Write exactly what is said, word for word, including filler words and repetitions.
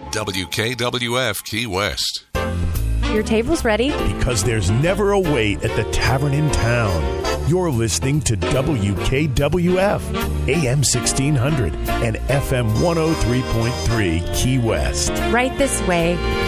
W K W F Key West. Your table's ready. Because there's never a wait at the tavern in town. You're listening to W K W F, A M sixteen hundred and F M one oh three point three Key West. Right this way.